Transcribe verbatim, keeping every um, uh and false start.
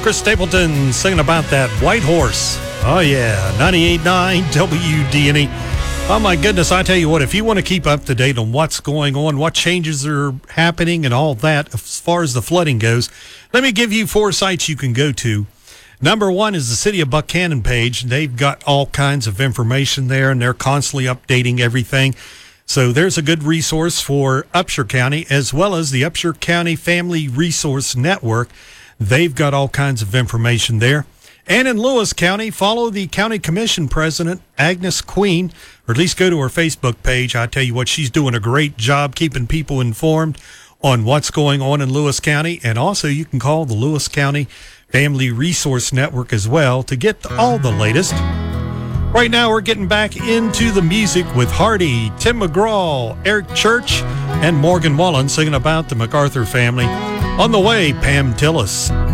Chris Stapleton singing about that white horse. Oh, yeah, ninety-eight point nine W D N E. Oh, my goodness, I tell you what, if you want to keep up to date on what's going on, what changes are happening, and all that as far as the flooding goes, let me give you four sites you can go to. Number one is the City of Buchanan page. They've got all kinds of information there, and they're constantly updating everything. So there's a good resource for Upshur County, as well as the Upshur County Family Resource Network. They've got all kinds of information there. And in Lewis County, follow the County Commission President, Agnes Queen, or at least go to her Facebook page. I tell you what, she's doing a great job keeping people informed on what's going on in Lewis County. And also, you can call the Lewis County Family Resource Network as well to get all the latest. Right now, we're getting back into the music with Hardy, Tim McGraw, Eric Church, and Morgan Wallen singing about the MacArthur family. On the way, Pam Tillis.